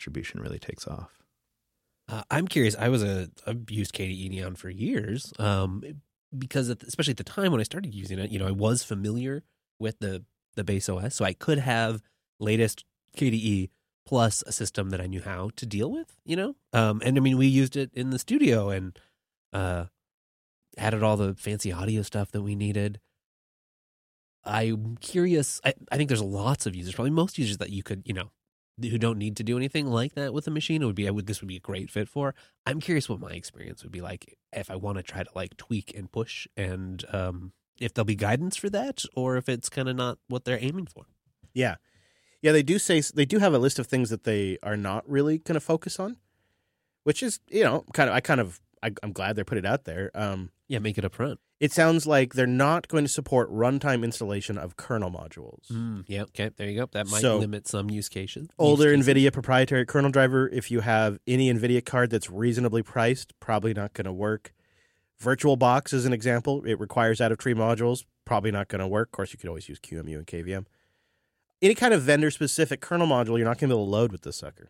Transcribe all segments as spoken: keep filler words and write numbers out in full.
distribution really takes off. Uh, I'm curious. I was a I've used K D E Neon for years, um, because at the, especially at the time when I started using it, you know, I was familiar with the the base O S, so I could have latest K D E plus a system that I knew how to deal with. You know, um, and I mean, we used it in the studio and uh, added all the fancy audio stuff that we needed. I'm curious. I, I think there's lots of users, probably most users that you could, you know, who don't need to do anything like that with a machine. It would be, I would, this would be a great fit for. I'm curious what my experience would be like if I want to try to like tweak and push, and um, if there'll be guidance for that, or if it's kind of not what they're aiming for. Yeah. Yeah, they do say, they do have a list of things that they are not really going to focus on, which is, you know, kind of, I kind of, I, I'm glad they put it out there. Um, Yeah, make it up front. It sounds like they're not going to support runtime installation of kernel modules. Mm, yeah, okay, there you go. That might So, limit some use cases. Older use cases. NVIDIA proprietary kernel driver, if you have any NVIDIA card that's reasonably priced, probably not going to work. VirtualBox is an example. It requires out-of-tree modules, probably not going to work. Of course, you could always use Q M U and K V M. Any kind of vendor-specific kernel module, you're not going to be able to load with this sucker.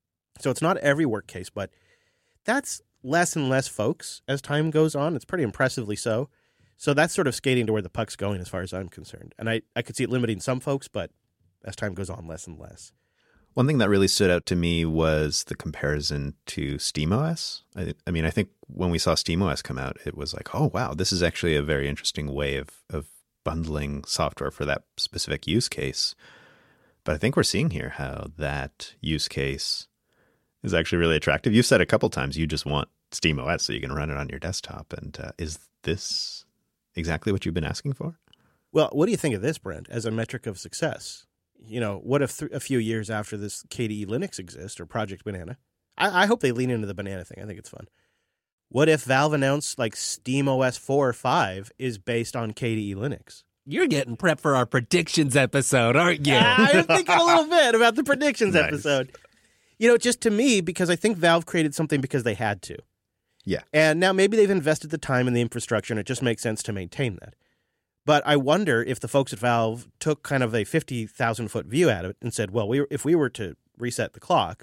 So it's not every work case, but that's less and less folks as time goes on. It's pretty impressively so. So that's sort of skating to where the puck's going as far as I'm concerned. And I, I could see it limiting some folks, but as time goes on, less and less. One thing that really stood out to me was the comparison to SteamOS. I, I mean, I think when we saw SteamOS come out, it was like, oh, wow, this is actually a very interesting way of, of bundling software for that specific use case. But I think we're seeing here how that use case is actually really attractive. You've said a couple times you just want SteamOS so you can run it on your desktop. And uh, is this exactly what you've been asking for? Well, what do you think of this, Brent, as a metric of success? You know, what if th- a few years after this K D E Linux exists or Project Banana? I-, I hope they lean into the banana thing. I think it's fun. What if Valve announced like SteamOS four or five is based on K D E Linux? You're getting prepped for our predictions episode, aren't you? I'm thinking a little bit about the predictions Nice. episode. You know, just to me, because I think Valve created something because they had to. Yeah. And now maybe they've invested the time in the infrastructure, and it just makes sense to maintain that. But I wonder if the folks at Valve took kind of a fifty thousand foot view at it and said, well, we, if we were to reset the clock,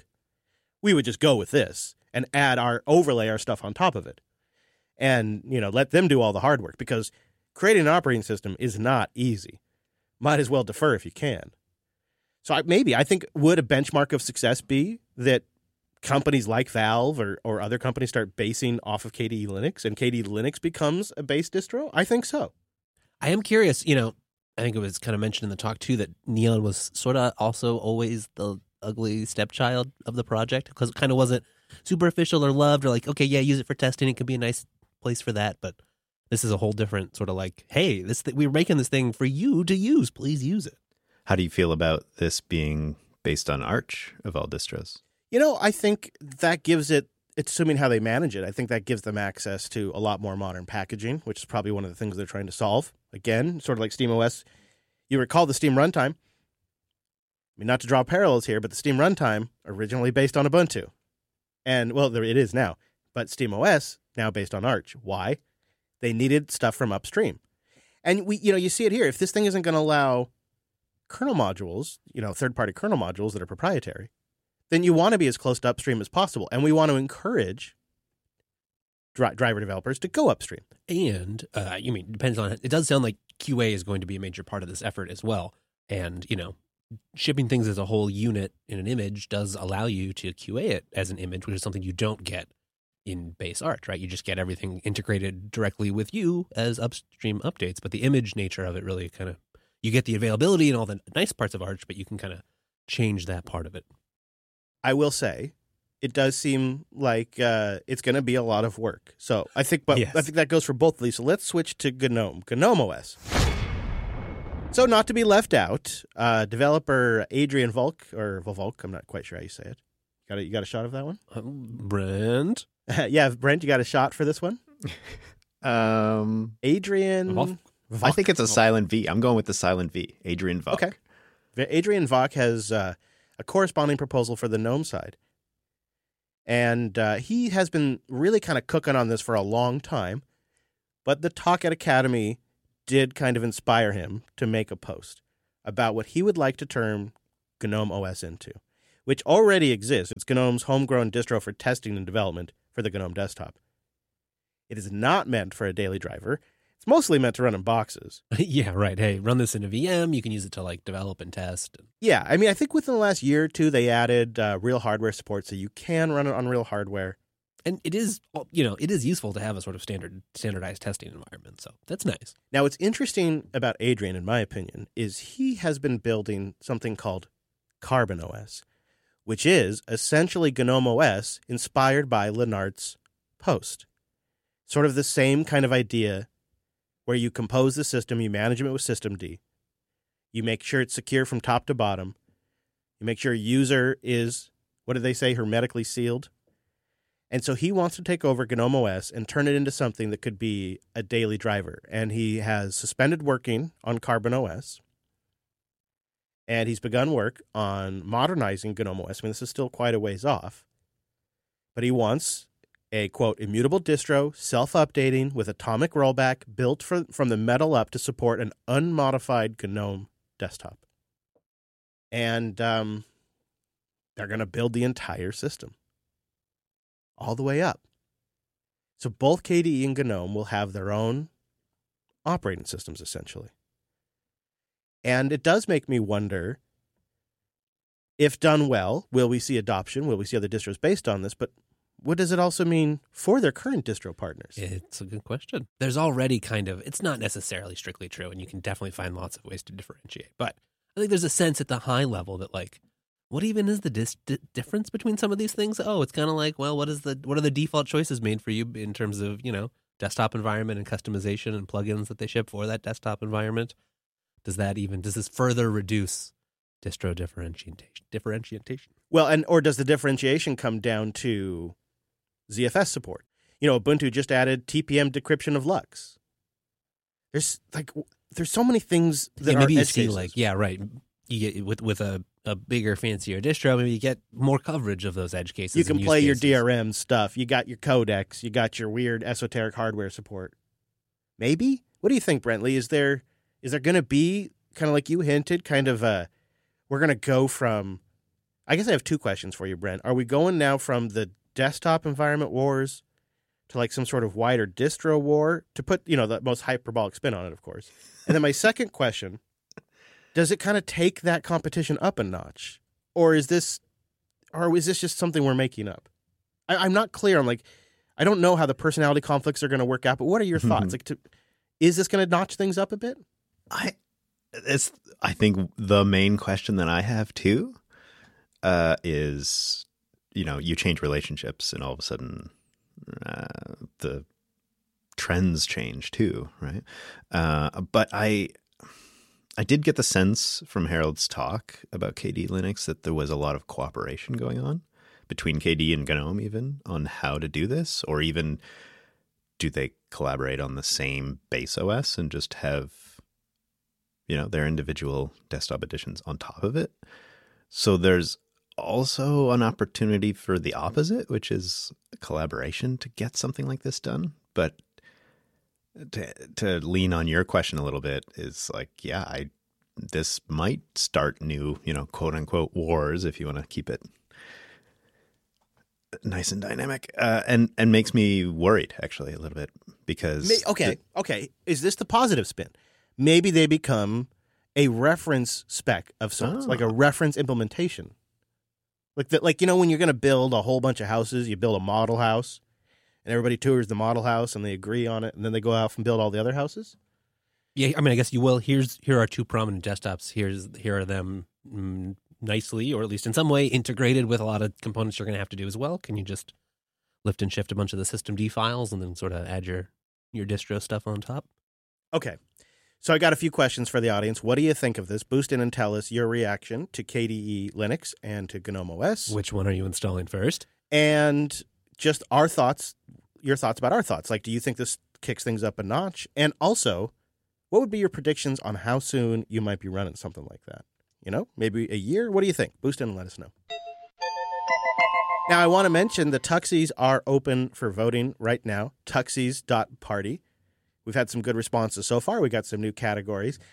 we would just go with this and add our overlay our stuff on top of it. And, you know, let them do all the hard work, because creating an operating system is not easy. Might as well defer if you can. So I, maybe, I think, would a benchmark of success be that companies like Valve or, or other companies start basing off of K D E Linux and K D E Linux becomes a base distro? I think so. I am curious, you know, I think it was kind of mentioned in the talk too that Neon was sort of also always the ugly stepchild of the project, because it kind of wasn't super official or loved or like, okay, yeah, use it for testing. It could be a nice place for that. But this is a whole different sort of like, hey, this th- we're making this thing for you to use. Please use it. How do you feel about this being based on Arch of all distros? You know, I think that gives it, assuming how they manage it, I think that gives them access to a lot more modern packaging, which is probably one of the things they're trying to solve. Again, sort of like SteamOS. You recall the Steam runtime. I mean, not to draw parallels here, but the Steam runtime originally based on Ubuntu. And, well, there it is now. But SteamOS now based on Arch. Why? They needed stuff from upstream. And, we, you know, you see it here. If this thing isn't going to allow kernel modules, you know, third-party kernel modules that are proprietary, then you want to be as close to upstream as possible. And we want to encourage dri- driver developers to go upstream. And, uh, you mean, depends on, it does sound like Q A is going to be a major part of this effort as well. And, you know, shipping things as a whole unit in an image does allow you to Q A it as an image, which is something you don't get in base Arch, right? You just get everything integrated directly with you as upstream updates. But the image nature of it really kind of, you get the availability and all the nice parts of Arch, but you can kind of change that part of it. I will say, it does seem like uh, it's going to be a lot of work. So I think, but Yes. I think that goes for both of these. So let's switch to GNOME, GNOME O S. So not to be left out, uh, developer Adrian Volk or Volk, I'm not quite sure how you say it. Got a, you got a shot of that one? Um, Brent? Yeah, Brent, you got a shot for this one? Um, Adrian. Volk? I think it's a silent V. I'm going with the silent V. Adrian Volk. Okay. Adrian Volk has uh, a corresponding proposal for the GNOME side. And uh, he has been really kind of cooking on this for a long time. But the talk at Academy did kind of inspire him to make a post about what he would like to turn GNOME O S into. which already exists. It's GNOME's homegrown distro for testing and development for the GNOME desktop. It is not meant for a daily driver. It's mostly meant to run in boxes. Yeah, right. Hey, run this in a V M. You can use it to like develop and test. Yeah, I mean, I think within the last year or two, they added uh, real hardware support, so you can run it on real hardware. And it is, you know, it is useful to have a sort of standard standardized testing environment. So that's nice. Now, what's interesting about Adrian, in my opinion, is he has been building something called Carbon O S, which is essentially GNOME O S inspired by Lennart's Post. Sort of the same kind of idea where you compose the system, you manage it with systemd, you make sure it's secure from top to bottom, you make sure a user is, what did they say, hermetically sealed. And so he wants to take over GNOME O S and turn it into something that could be a daily driver. And he has suspended working on Carbon O S. And he's begun work on modernizing GNOME O S. I mean, this is still quite a ways off. But he wants a, quote, immutable distro, self-updating with atomic rollback built for, from the metal up to support an unmodified GNOME desktop. And um, they're going to build the entire system all the way up. So both K D E and GNOME will have their own operating systems, essentially. And it does make me wonder, if done well, will we see adoption? Will we see other distros based on this? But what does it also mean for their current distro partners? It's a good question. There's already kind of, it's not necessarily strictly true, and you can definitely find lots of ways to differentiate. But I think there's a sense at the high level that, like, what even is the dis- di- difference between some of these things? Oh, it's kind of like, well, what is the what are the default choices made for you in terms of, you know, desktop environment and customization and plugins that they ship for that desktop environment? Does that even, does this further reduce distro differentiation? differentiation? Well, and or does the differentiation come down to Z F S support? You know, Ubuntu just added T P M decryption of Lux. There's like, there's so many things that yeah, are maybe you edge see cases. like, yeah, right. You get with with a, a bigger, fancier distro, maybe you get more coverage of those edge cases. You can and use play your cases. D R M stuff. You got your codecs. You got your weird esoteric hardware support. Maybe? What do you think, Brentley? Is there is there going to be, kind of like you hinted, kind of a, we're going to go from, I guess I have two questions for you, Brent. Are we going now from the desktop environment wars to like some sort of wider distro war, to put, you know, the most hyperbolic spin on it, of course? And then my second question, does it kind of take that competition up a notch? Or is this, or is this just something we're making up? I, I'm not clear on, like, I don't know how the personality conflicts are going to work out, but what are your thoughts? Like, to, is this going to notch things up a bit? I, it's, I think the main question that I have too uh, is, you know, you change relationships and all of a sudden uh, the trends change too, right? Uh, but I, I did get the sense from Harold's talk about K D E Linux that there was a lot of cooperation going on between K D E and GNOME even on how to do this, or even do they collaborate on the same base O S and just have, you know, their individual desktop editions on top of it. So there's also an opportunity for the opposite, which is collaboration to get something like this done. But to to lean on your question a little bit is like, yeah, I this might start new, you know, quote unquote wars, if you want to keep it nice and dynamic, uh, and and makes me worried actually a little bit because May, okay, the, okay, is this the positive spin? Maybe they become a reference spec of sorts, oh. like a reference implementation. Like that, like, you know, when you're going to build a whole bunch of houses, you build a model house, and everybody tours the model house, and they agree on it, and then they go out and build all the other houses. Yeah, I mean, I guess you will. Here's here are two prominent desktops. Here's here are them mm, nicely, or at least in some way, integrated with a lot of components you're going to have to do as well. Can you just lift and shift a bunch of the systemd files and then sort of add your your distro stuff on top? Okay. So I got a few questions for the audience. What do you think of this? Boost in and tell us your reaction to K D E Linux and to GNOME O S. Which one are you installing first? And just our thoughts, your thoughts about our thoughts. Like, do you think this kicks things up a notch? And also, what would be your predictions on how soon you might be running something like that? You know, maybe a year? What do you think? Boost in and let us know. Now, I want to mention the Tuxies are open for voting right now. Tuxies dot party. We've had some good responses so far. We got some new categories.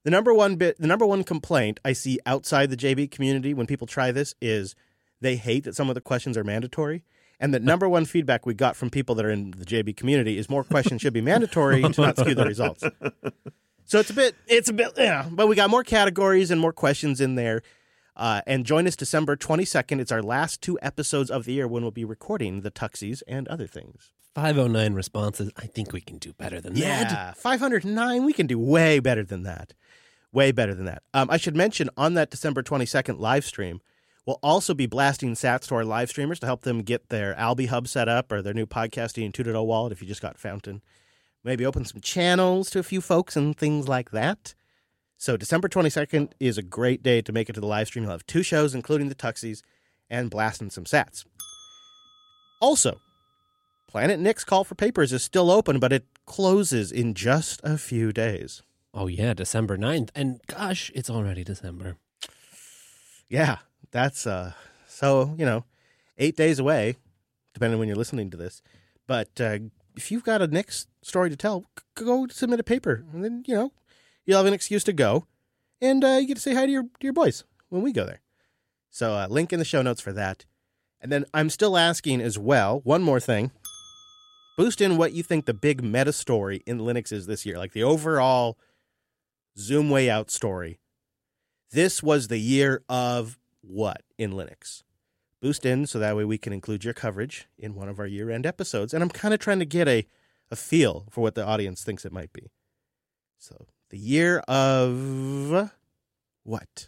The number one bit, the number one complaint I see outside the J B community when people try this is they hate that some of the questions are mandatory. And the number one feedback we got from people that are in the J B community is more questions should be mandatory to not skew the results. So it's a bit, it's a bit, yeah, but we got more categories and more questions in there. Uh, and join us December twenty-second. It's our last two episodes of the year when we'll be recording the Tuxies and other things. five oh nine responses. I think we can do better than that. Yeah, five hundred nine. We can do way better than that. Way better than that. Um, I should mention on that December twenty-second live stream, we'll also be blasting sats to our live streamers to help them get their Alby Hub set up or their new podcasting two point oh wallet if you just got Fountain. Maybe open some channels to a few folks and things like that. So December twenty-second is a great day to make it to the live stream. You'll have two shows, including the Tuxies, and blasting some sats. Also, Planet Nick's call for papers is still open, but it closes in just a few days. Oh, yeah, December ninth. And gosh, it's already December. Yeah, that's, uh, so, you know, eight days away, depending on when you're listening to this. But uh, if you've got a Nick's story to tell, go submit a paper. And then, you know, you'll have an excuse to go. And uh, you get to say hi to your, to your boys when we go there. So uh, link in the show notes for that. And then I'm still asking as well, one more thing. Boost in what you think the big meta story in Linux is this year, like the overall Zoom way out story. This was the year of what in Linux? Boost in so that way we can include your coverage in one of our year-end episodes. And I'm kind of trying to get a, a feel for what the audience thinks it might be. So the year of what?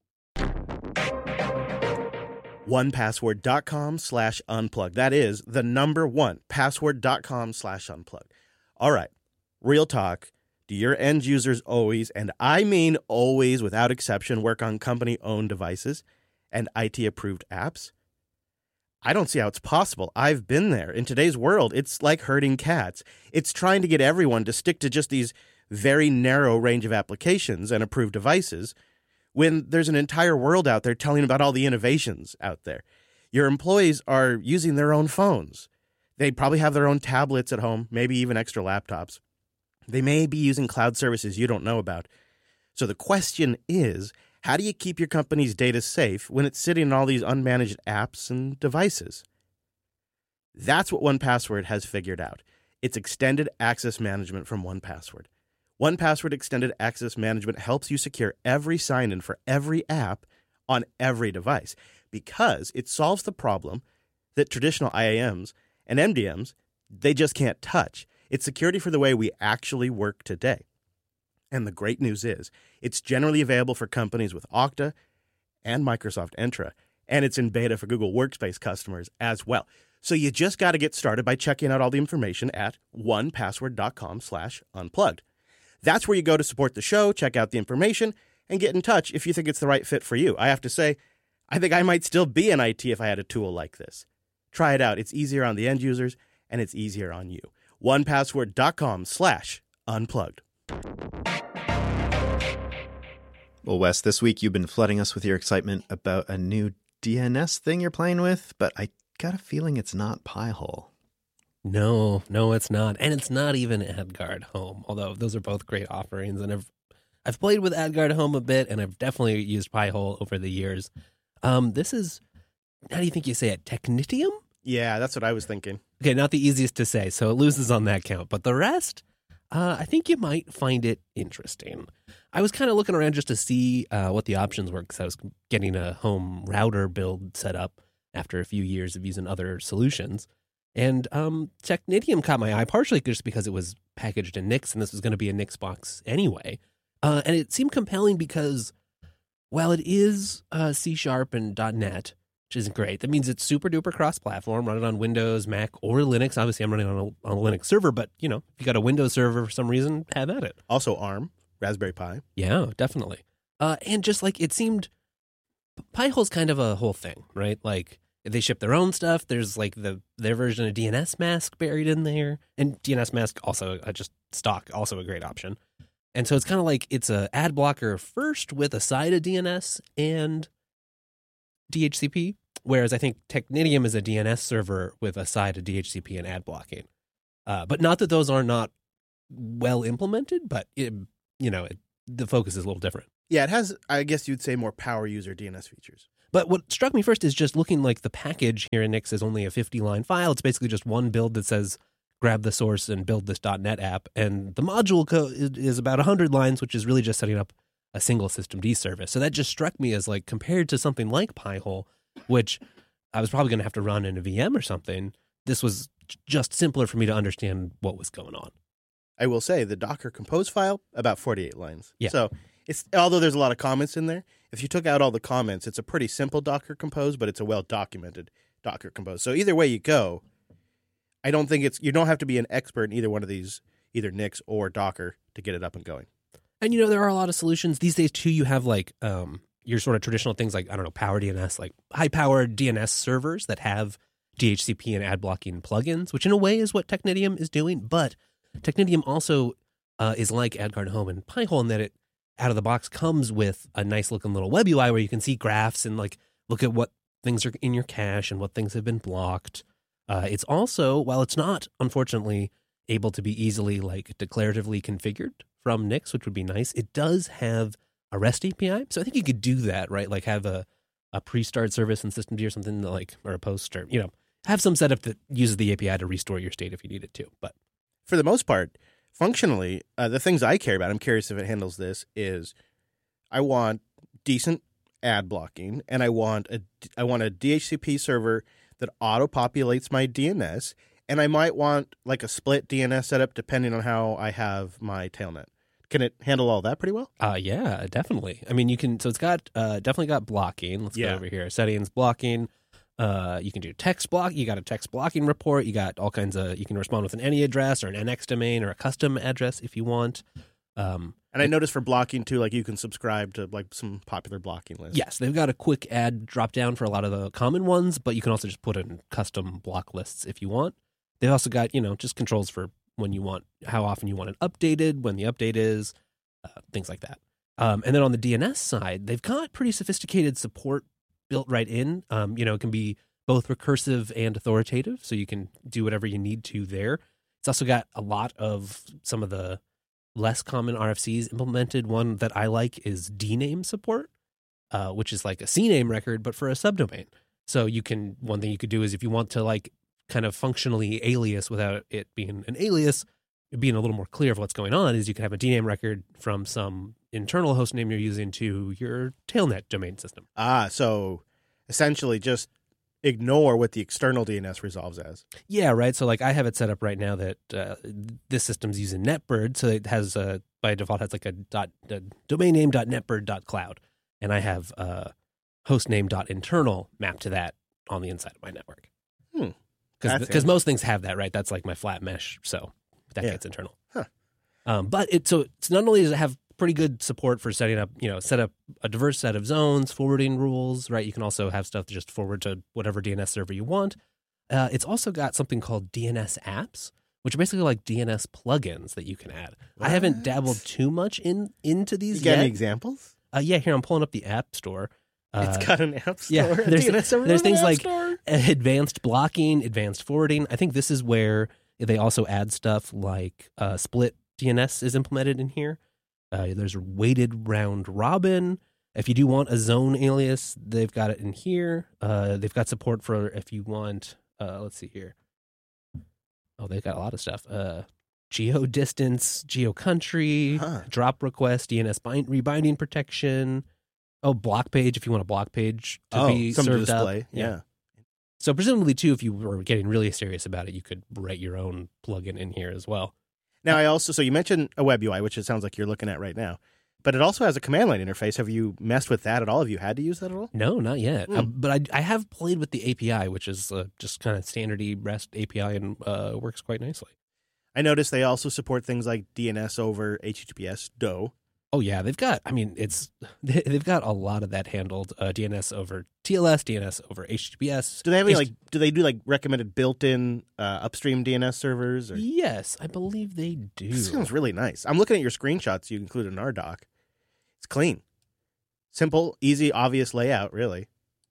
one password dot com slash unplugged. That is the number one, password dot com slash unplugged. All right, real talk. Do your end users always, and I mean always without exception, work on company-owned devices and I T-approved apps? I don't see how it's possible. I've been there. In today's world, it's like herding cats. It's trying to get everyone to stick to just these very narrow range of applications and approved devices when there's an entire world out there telling about all the innovations out there. Your employees are using their own phones. They probably have their own tablets at home, maybe even extra laptops. They may be using cloud services you don't know about. So the question is, how do you keep your company's data safe when it's sitting in all these unmanaged apps and devices? That's what one Password has figured out. It's extended access management from one Password. one Password Extended Access Management helps you secure every sign-in for every app on every device because it solves the problem that traditional I A Ms and M D Ms, they just can't touch. It's security for the way we actually work today. And the great news is, it's generally available for companies with Okta and Microsoft Entra, and it's in beta for Google Workspace customers as well. So you just got to get started by checking out all the information at one password dot com slash unplugged. That's where you go to support the show, check out the information, and get in touch if you think it's the right fit for you. I have to say, I think I might still be in I T if I had a tool like this. Try it out. It's easier on the end users, and it's easier on you. one password dot com slash unplugged. Well, Wes, this week you've been flooding us with your excitement about a new D N S thing you're playing with, but I got a feeling it's not Pi-hole. No, no, it's not. And it's not even AdGuard Home, although those are both great offerings. And I've I've played with AdGuard Home a bit, and I've definitely used Pi-hole over the years. Um, this is, how do you think you say it, Technitium? Yeah, that's what I was thinking. Okay, not the easiest to say, so it loses on that count. But the rest, uh, I think you might find it interesting. I was kind of looking around just to see uh, what the options were because I was getting a home router build set up after a few years of using other solutions. And um, Technitium caught my eye, partially just because it was packaged in Nix, and this was going to be a Nix box anyway. Uh, and it seemed compelling because, while it is uh, C Sharp and .NET, which isn't great, that means it's super duper cross-platform, run it on Windows, Mac, or Linux. Obviously, I'm running on a, on a Linux server, but, you know, if you got a Windows server for some reason, have at it. Also ARM, Raspberry Pi. Yeah, definitely. Uh, and just like it seemed, Pi-hole's kind of a whole thing, right? Like, they ship their own stuff. There's like the their version of D N S Mask buried in there. And D N S Mask also uh, just stock, also a great option. And so it's kind of like it's a ad blocker first with a side of D N S and D H C P, whereas I think Technitium is a D N S server with a side of D H C P and ad blocking. Uh, but not that those are not well implemented, but it, you know, it, the focus is a little different. Yeah, it has, I guess you'd say, more power user D N S features. But what struck me first is just looking like the package here in Nix is only a fifty-line file. It's basically just one build that says, grab the source and build this .NET app. And the module code is about one hundred lines, which is really just setting up a single systemd service. So that just struck me as like, compared to something like Pi-hole, which I was probably going to have to run in a V M or something, this was just simpler for me to understand what was going on. I will say the Docker Compose file, about forty-eight lines. Yeah. So it's, although there's a lot of comments in there, if you took out all the comments, it's a pretty simple Docker Compose, but it's a well-documented Docker Compose. So either way you go, I don't think it's, you don't have to be an expert in either one of these, either Nix or Docker, to get it up and going. And, you know, there are a lot of solutions. These days, too, you have, like, um, your sort of traditional things like, I don't know, Power D N S, like high-powered D N S servers that have D H C P and ad blocking plugins, which in a way is what Technetium is doing. But Technetium also uh, is like AdGuard Home and Pi-hole in that it, out of the box, comes with a nice-looking little web U I where you can see graphs and, like, look at what things are in your cache and what things have been blocked. Uh, it's also, while it's not, unfortunately, able to be easily, like, declaratively configured from Nix, which would be nice, it does have a REST A P I. So I think you could do that, right? Like have a, a pre-start service in systemd or something like, or a post, or, you know, have some setup that uses the A P I to restore your state if you need it to. But for the most part, functionally, uh, the things I care about, I'm curious if it handles this, is I want decent ad blocking, and I want a, I want a D H C P server that auto-populates my D N S, and I might want like a split D N S setup depending on how I have my tailnet. Can it handle all that pretty well? Uh, yeah, definitely. I mean, you can, so it's got, uh, definitely got blocking. Let's Yeah. go over here. Settings, blocking. Uh, you can do text block. You got a text blocking report. You got all kinds of, you can respond with an any address or an N X domain or a custom address if you want. Um, And I noticed for blocking too, like you can subscribe to like some popular blocking lists. yes, they've got a quick ad drop down for a lot of the common ones, but you can also just put in custom block lists if you want. They've also got, you know, just controls for when you want, how often you want it updated, when the update is, uh, things like that. Um, and then on the D N S side, they've got pretty sophisticated support built right in. Um, you know, it can be both recursive and authoritative, so you can do whatever you need to there. It's also got a lot of some of the less common R F Cs implemented. One that I like is D name support, uh, which is like a C name record, but for a subdomain. So you can, one thing you could do is if you want to like kind of functionally alias without it being an alias, being a little more clear of what's going on, is you can have a D name record from some internal host name you're using to your tailnet domain system. Ah, so essentially just ignore what the external D N S resolves as. Yeah, right. So like I have it set up right now that uh, this system's using NetBird, so it has a, by default has like a dot a domain name dot netbird dot cloud, and I have uh, hostname dot internal mapped to that on the inside of my network. Hmm. Because That's most things have that, right? That's like my flat mesh, so that Yeah. gets internal. Huh. Um, but it so it's not only does it have pretty good support for setting up, you know, set up a diverse set of zones, forwarding rules, right? You can also have stuff to just forward to whatever D N S server you want. Uh, it's also got something called D N S apps, which are basically like D N S plugins that you can add. I haven't What? dabbled too much in into these You got yet. any examples? Uh, yeah, here I'm pulling up the App Store. Uh, It's got an app store. yeah, a there's- D N S server there's with an things app like- store? advanced blocking, advanced forwarding. I think this is where they also add stuff like uh, split D N S is implemented in here. Uh, there's weighted round robin. If you do want a zone alias, they've got it in here. Uh, they've got support for if you want, uh, let's see here. Oh, they've got a lot of stuff. Uh, geo distance, geo country, Huh. drop request, D N S bind, rebinding protection. Oh, block page if you want a block page to Oh, be some served display. up. Yeah. So presumably, too, if you were getting really serious about it, you could write your own plugin in here as well. Now, I also, so you mentioned a web U I, which it sounds like you're looking at right now, but it also has a command line interface. Have you messed with that at all? Have you had to use that at all? No, not yet. Hmm. Uh, but I, I have played with the A P I, which is uh, just kind of standardy REST A P I and uh, works quite nicely. I noticed they also support things like D N S over H T T P S, D O. Oh yeah, they've got. I mean, it's they- they've got a lot of that handled. Uh, D N S over T L S, D N S over H T T P S. Do they have any, H- like, do they do like recommended built-in uh, upstream D N S servers? Or? Yes, I believe they do. This sounds really nice. I'm looking at your screenshots you included in our doc. It's clean. Simple, easy, obvious layout, really.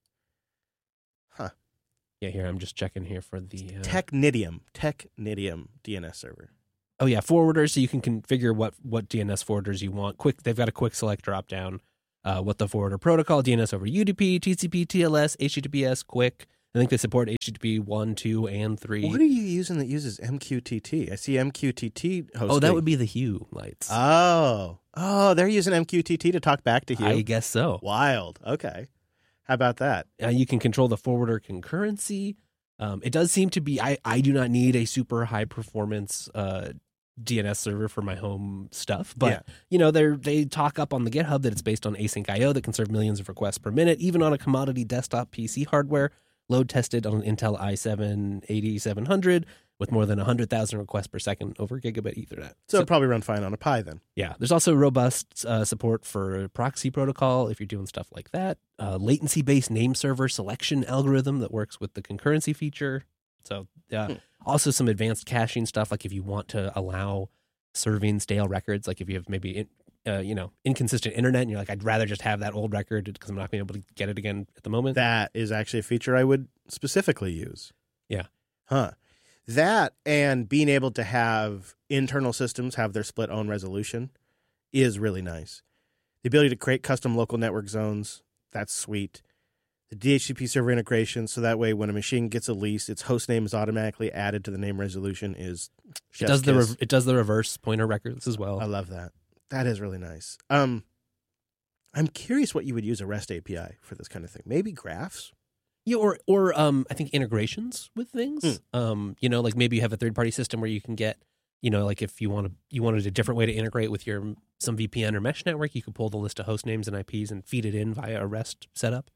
Huh. Yeah, here I'm just checking here for the uh, Technetium. Technetium D N S server. Oh yeah, forwarders. So you can configure what what D N S forwarders you want. Quick, they've got a quick select drop down. Uh, what the forwarder protocol, D N S over U D P, T C P, T L S, H T T P S, quick. I think they support H T T P one, two, and three. What are you using that uses M Q T T? I see M Q T T hosting. Oh, that would be the Hue lights. Oh. Oh, they're using M Q T T to talk back to Hue? I guess so. Wild. Okay. How about that? Uh, you can control the forwarder concurrency. Um, it does seem to be, I, I do not need a super high performance uh, D N S server for my home stuff. But, Yeah. you know, they they talk up on the GitHub that it's based on async I O that can serve millions of requests per minute, even on a commodity desktop P C hardware, load tested on an Intel i seven eighty-seven hundred with more than one hundred thousand requests per second over gigabit Ethernet. So, it'll probably run fine on a Pi then. Yeah, there's also robust uh, support for proxy protocol if you're doing stuff like that. Uh, latency-based name server selection algorithm that works with the concurrency feature. So uh, Hmm. also some advanced caching stuff, like if you want to allow serving stale records, like if you have maybe in, uh, you know inconsistent internet and you're like, I'd rather just have that old record because I'm not being able to get it again at the moment. That is actually a feature I would specifically use. Yeah. Huh. That and being able to have internal systems have their split own resolution is really nice. The ability to create custom local network zones, that's sweet. The D H C P server integration, so that way when a machine gets a lease, its host name is automatically added to the name resolution is it chef's does the kiss. re- it does the reverse pointer records as well. I love that. That is really nice. Um, I'm curious what you would use a REST A P I for this kind of thing. Maybe graphs? Yeah, or or um, I think integrations with things. Hmm. Um, you know, like maybe you have a third party system where you can get, you know, like if you want to, you wanted a different way to integrate with your some V P N or mesh network, you could pull the list of host names and I Ps and feed it in via a REST setup.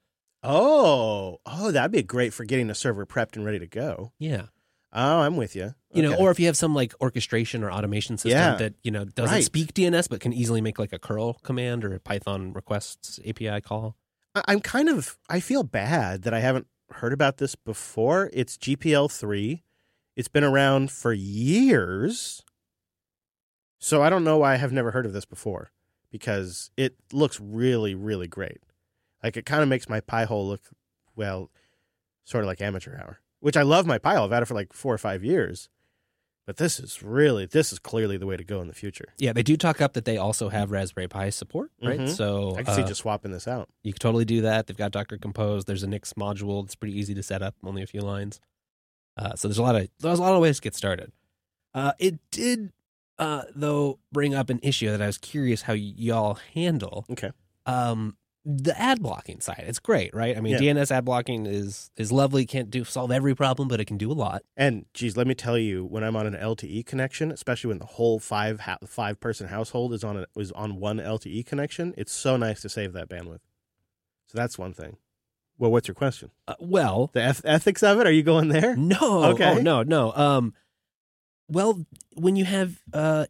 Oh, oh, that'd be great for getting a server prepped and ready to go. Yeah, Oh, I'm with you. you know, Okay. or if you have some like orchestration or automation system Yeah. that you know doesn't Right. speak D N S but can easily make like a curl command or a Python requests A P I call. I- I'm kind of, I feel bad that I haven't heard about this before. It's G P L three. It's been around for years. So I don't know why I have never heard of this before because it looks really, really great. Like it kind of makes my Pi-hole look, well, sort of like amateur hour, which I love my Pi-hole. I've had it for like four or five years. But this is really, this is clearly the way to go in the future. Yeah, they do talk up that they also have Raspberry Pi support, right? Mhm. So I can see uh, just swapping this out. you can totally do that. They've got Docker Compose. There's a Nix module. It's pretty easy to set up, only a few lines. Uh, so there's a lot of there's a lot of ways to get started. Uh, it did, uh, though, bring up an issue that I was curious how y- y'all handle. Okay. Um, the ad blocking side. It's great, right? I mean, Yeah. D N S ad blocking is is lovely. Can't do solve every problem, but it can do a lot. And geez, let me tell you, when I'm on an L T E connection, especially when the whole five ha- five person household is on a, is on one L T E connection, it's so nice to save that bandwidth. So that's one thing. Well, what's your question? Uh, well, The eth- ethics of it? Are you going there? no, Okay. oh, no, no. Um, well, when you have uh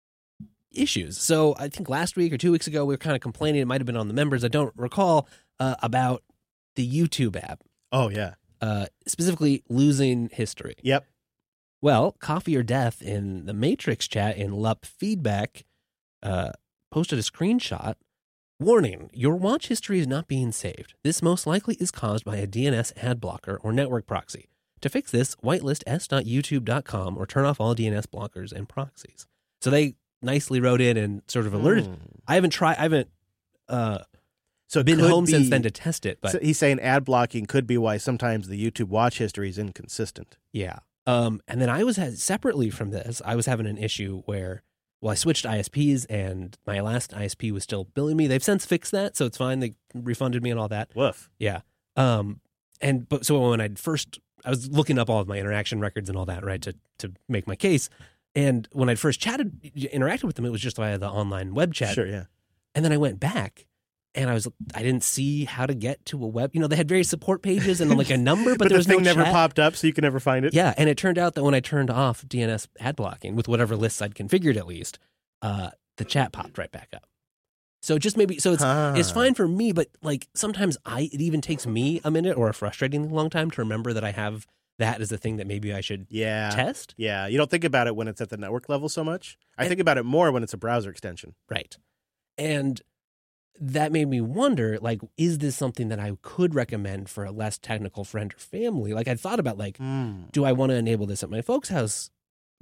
issues, so I think last week or two weeks ago we were kind of complaining. It might have been on the members. I don't recall uh, about the YouTube app, Oh yeah. uh, specifically losing history. Yep. Well, Coffee or Death in the Matrix chat in L U P feedback uh, posted a screenshot. Warning, your watch history is not being saved. This most likely is caused by a D N S ad blocker or network proxy. To fix this, whitelist s dot youtube dot com or turn off all D N S blockers and proxies. So they nicely wrote in and sort of alerted. Hmm. I haven't tried, I haven't uh, So it been could home be- since then to test it, but so he's saying ad blocking could be why sometimes the YouTube watch history is inconsistent. yeah. Um, and then I was had, separately from this, I was having an issue where, well, I switched I S Ps and my last I S P was still billing me. They've since fixed that, so it's fine. They refunded me and all that. Woof. Yeah. Um, and but so when I first, I was looking up all of my interaction records and all that, right, to to make my case. And when I first chatted, interacted with them, it was just via the online web chat. Sure, yeah. And then I went back. And I was, I didn't see how to get to a web. You know, they had various support pages and like a number, but, But, there the was thing no never chat. popped up, so you can never find it. Yeah, and it turned out that when I turned off D N S ad blocking with whatever lists I'd configured, at least, uh, the chat popped right back up. So just maybe, so it's Huh. it's fine for me, but like sometimes I it even takes me a minute or a frustratingly long time to remember that I have that as a thing that maybe I should Yeah. test. Yeah. You don't think about it when it's at the network level so much. I And- think about it more when it's a browser extension. Right, and that made me wonder, like, is this something that I could recommend for a less technical friend or family? Like, I thought about, like, Hmm. do I want to enable this at my folks' house? But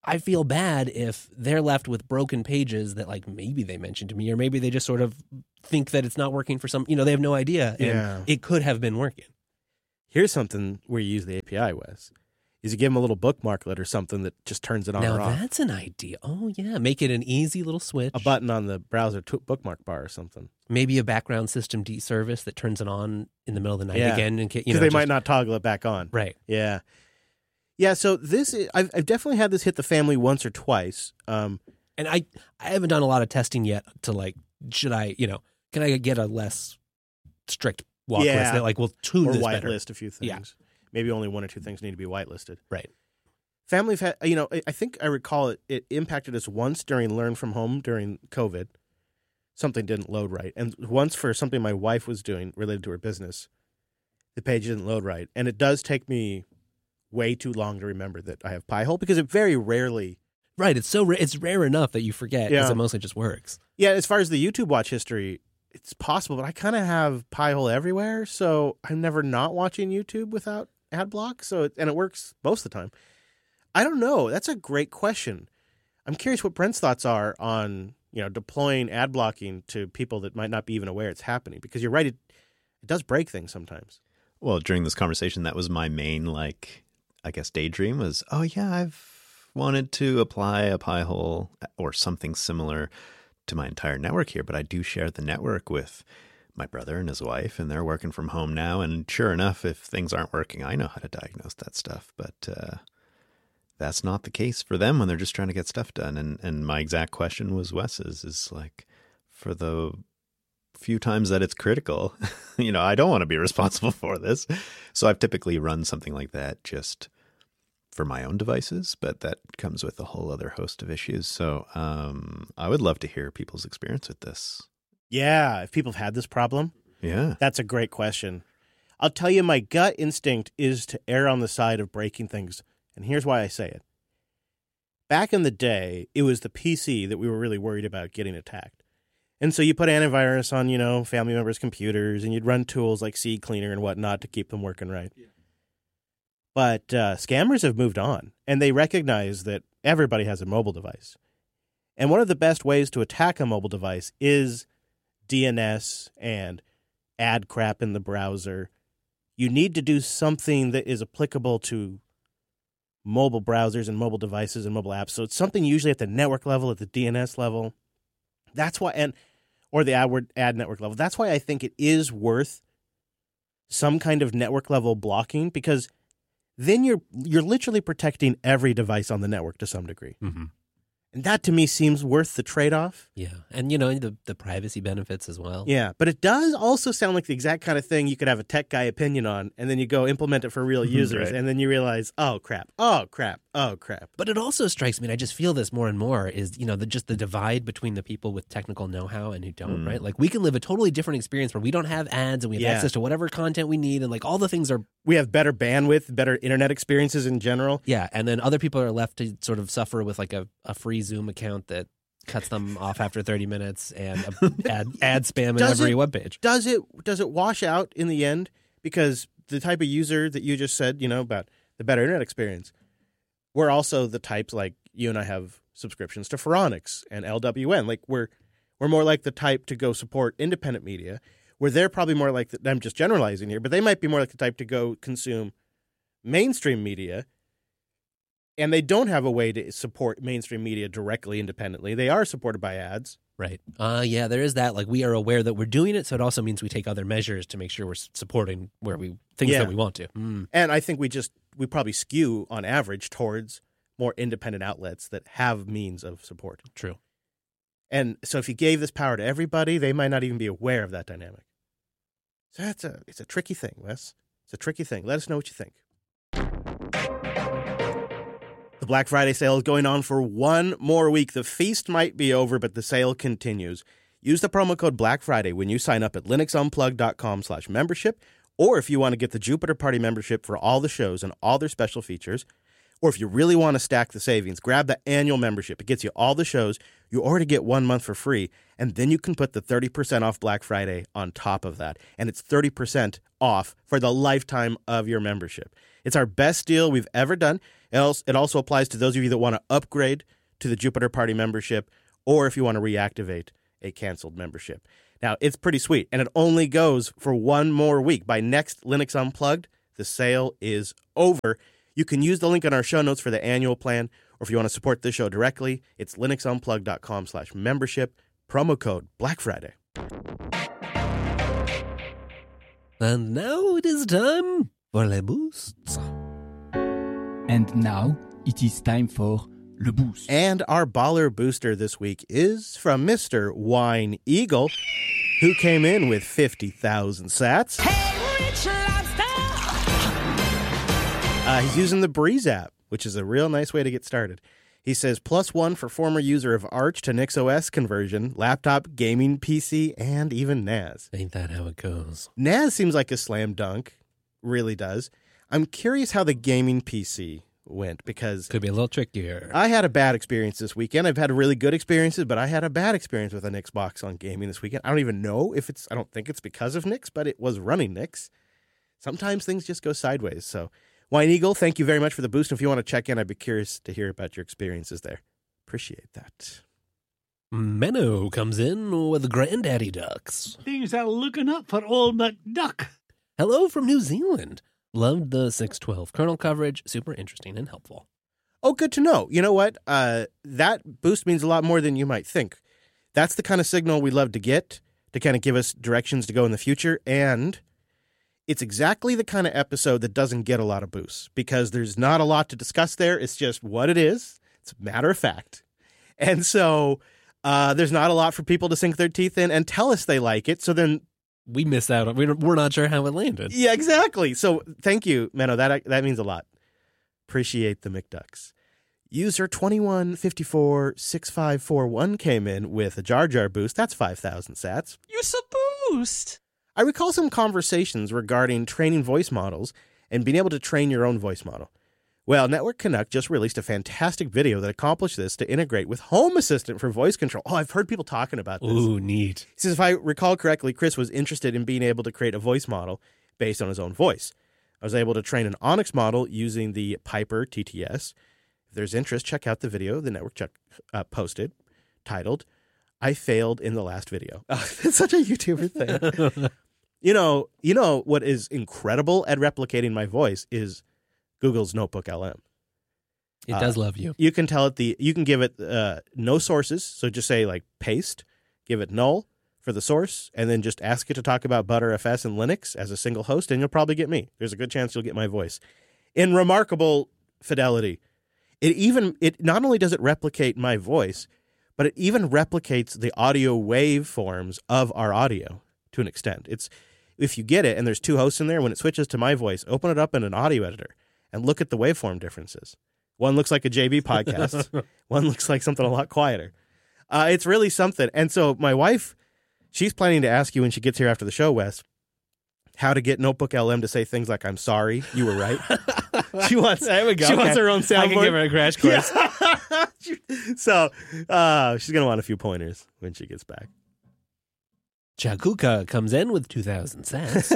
I feel bad if they're left with broken pages that like maybe they mentioned to me, or maybe they just sort of think that it's not working for some, you know, they have no idea. And Yeah. it could have been working. Here's something where you use the A P I, Wes. Is you give them a little bookmarklet or something that just turns it on Now or off. that's an idea. Oh yeah, make it an easy little switch. A button on the browser t- bookmark bar or something. Maybe a background system D service that turns it on in the middle of the night Yeah. again. In case, Because you know, they just- might not toggle it back on. Right. Yeah. Yeah, so this is, I've, I've definitely had this hit the family once or twice. Um, And I, I haven't done a lot of testing yet to like, should I, you know, can I get a less strict walk Yeah. list that like will tune or this better? whitelist a few things. Yeah. Maybe only one or two things need to be whitelisted. Right. Families had, you know, I I think I recall it, it impacted us once during Learn From Home during COVID. Something didn't load right. And once for something my wife was doing related to her business, the page didn't load right. And it does take me way too long to remember that I have Pi-hole because it very rarely. Right. It's so ra- it's rare enough that you forget because Yeah. it mostly just works. Yeah, as far as the YouTube watch history, it's possible, but I kind of have Pi-hole everywhere, so I'm never not watching YouTube without ad block. So it, and it works most of the time. I don't know. That's a great question. I'm curious what Brent's thoughts are on, you know, deploying ad blocking to people that might not be even aware it's happening. Because you're right, it, it does break things sometimes. Well, during this conversation, that was my main, like, I guess, daydream was, oh, yeah, I've wanted to apply a Pi-hole or something similar to my entire network here, but I do share the network with my brother and his wife, and they're working from home now. And sure enough, if things aren't working, I know how to diagnose that stuff. But uh, that's not the case for them when they're just trying to get stuff done. And and my exact question was Wes's, is like, for the few times that it's critical, you know, I don't want to be responsible for this. So I've typically run something like that just for my own devices, but that comes with a whole other host of issues. So um, I would love to hear people's experience with this. Yeah, if people have had this problem, Yeah. that's a great question. I'll tell you, my gut instinct is to err on the side of breaking things. And here's why I say it. Back in the day, it was the P C that we were really worried about getting attacked. And so you put antivirus on, you know, family members' computers, and you'd run tools like Seed Cleaner and whatnot to keep them working right. Yeah. But uh, scammers have moved on, and they recognize that everybody has a mobile device. And one of the best ways to attack a mobile device is D N S and ad crap in the browser. You need to do something that is applicable to mobile browsers and mobile devices and mobile apps. So it's something usually at the network level, at the D N S level. That's why, and or the ad, ad network level. That's why I think it is worth some kind of network level blocking, because then you're you're literally protecting every device on the network to some degree. Mm-hmm. And that to me seems worth the trade-off. Yeah. And, you know, the, the privacy benefits as well. Yeah, but it does also sound like the exact kind of thing you could have a tech guy opinion on, and then you go implement it for real users, Right. and then you realize, oh, crap, oh, crap, oh, crap. But it also strikes me, and I just feel this more and more, is, you know, the, just the divide between the people with technical know-how and who don't, Mm. right? Like, we can live a totally different experience where we don't have ads and we have Yeah. access to whatever content we need, and, like, all the things are, We have better bandwidth, better internet experiences in general. yeah. And then other people are left to sort of suffer with, like, a, a free Zoom account that cuts them off after thirty minutes and a ad, ad spam in Does every it- webpage. Does it does it wash out in the end? Because the type of user that you just said, you know, about the better internet experience, we're also the types, like you and I have subscriptions to Phoronix and L W N. Like we're we're more like the type to go support independent media, where they're probably more like the, I'm just generalizing here, but they might be more like the type to go consume mainstream media. And they don't have a way to support mainstream media directly independently. They are supported by ads. Right. Uh, yeah, there is that. Like, we are aware that we're doing it, so it also means we take other measures to make sure we're s- supporting where we things Yeah. that we want to. Mm. And I think we just we probably skew on average towards more independent outlets that have means of support. True. And so if you gave this power to everybody, they might not even be aware of that dynamic. So that's a it's a tricky thing, Wes. It's a tricky thing. Let us know what you think. The Black Friday sale is going on for one more week. The feast might be over, but the sale continues. Use the promo code Black Friday when you sign up at linuxunplugged.com slash membership, or if you want to get the Jupiter Party membership for all the shows and all their special features, or if you really want to stack the savings, grab the annual membership. It gets you all the shows. You already get one month for free, and then you can put the thirty percent off Black Friday on top of that. And it's thirty percent off for the lifetime of your membership. It's our best deal we've ever done. It also, it also applies to those of you that want to upgrade to the Jupiter Party membership, or if you want to reactivate a canceled membership. Now, it's pretty sweet, and it only goes for one more week. By next Linux Unplugged, the sale is over. You can use the link in our show notes for the annual plan, or if you want to support this show directly, it's linuxunplugged.com slash membership, promo code Black Friday. And now it is time for Les Boosts. And now it is time for Le Boost. And our baller booster this week is from Mister Wine Eagle, who came in with fifty thousand sats. Hey, Rich Lobster! Uh, he's using the Breeze app, which is a real nice way to get started. He says, plus one for former user of Arch to NixOS conversion, laptop, gaming P C, and even N A S. Ain't that how it goes? N A S seems like a slam dunk. Really does. I'm curious how the gaming P C went, because Could be a little trickier. I had a bad experience this weekend. I've had really good experiences, but I had a bad experience with an Xbox on gaming this weekend. I don't even know if it's, I don't think it's because of Nix, but it was running Nix. Sometimes things just go sideways. So, Wine Eagle, thank you very much for the boost. If you want to check in, I'd be curious to hear about your experiences there. Appreciate that. Menno comes in with Granddaddy Ducks. Things are looking up for old McDuck. Hello from New Zealand. Loved the six twelve kernel coverage. Super interesting and helpful. Oh, good to know. You know what? Uh, that boost means a lot more than you might think. That's the kind of signal we love to get to kind of give us directions to go in the future. And it's exactly the kind of episode that doesn't get a lot of boosts because there's not a lot to discuss there. It's just what it is. It's a matter of fact. And so uh, there's not a lot for people to sink their teeth in and tell us they like it. So then We missed out. on We're we're not sure how it landed. yeah, exactly. So thank you, Menno. That that means a lot. Appreciate the McDucks. User twenty-one fifty-four six five four one came in with a Jar Jar boost. That's five thousand sats. Use a boost! I recall some conversations regarding training voice models and being able to train your own voice model. Well, Network Canuck just released a fantastic video that accomplished this to integrate with Home Assistant for voice control. Oh, I've heard people talking about this. Ooh, neat. He says, if I recall correctly, Chris was interested in being able to create a voice model based on his own voice. I was able to train an Onyx model using the Piper T T S. If there's interest, check out the video the network check, uh, posted titled, I failed in the last video. Oh, it's such a YouTuber thing. you know, you know what is incredible at replicating my voice is Google's Notebook L M. It Uh, does love you. You can tell it the you can give it uh, no sources, so just say like paste, give it null for the source, and then just ask it to talk about ButterFS and Linux as a single host, and you'll probably get me. There's a good chance you'll get my voice in remarkable fidelity. It even it not only does it replicate my voice, but it even replicates the audio waveforms of our audio to an extent. It's if you get it, and there's two hosts in there, when it switches to my voice, open it up in an audio editor and look at the waveform differences. One looks like a J B podcast. One looks like something a lot quieter. Uh, it's really something. And so my wife, she's planning to ask you when she gets here after the show, Wes, how to get Notebook L M to say things like, I'm sorry, you were right. She wants, There we go. She Okay. wants her own soundboard. I can give her a crash course. so uh, she's going to want a few pointers when she gets back. Chakuka comes in with two thousand cents.